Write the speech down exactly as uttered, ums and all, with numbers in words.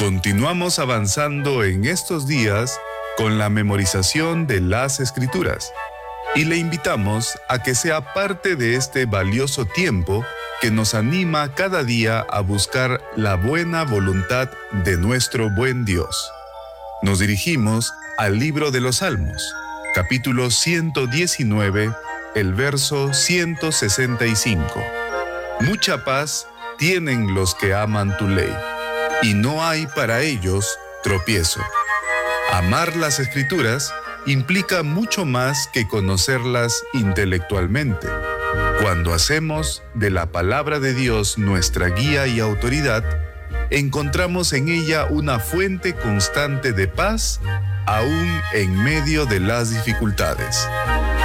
Continuamos avanzando en estos días con la memorización de las Escrituras y le invitamos a que sea parte de este valioso tiempo que nos anima cada día a buscar la buena voluntad de nuestro buen Dios. Nos dirigimos al libro de los Salmos, capítulo ciento diecinueve, el verso ciento sesenta y cinco. Mucha paz tienen los que aman tu ley, y no hay para ellos tropiezo. Amar las Escrituras implica mucho más que conocerlas intelectualmente. Cuando hacemos de la palabra de Dios nuestra guía y autoridad, encontramos en ella una fuente constante de paz, aún en medio de las dificultades.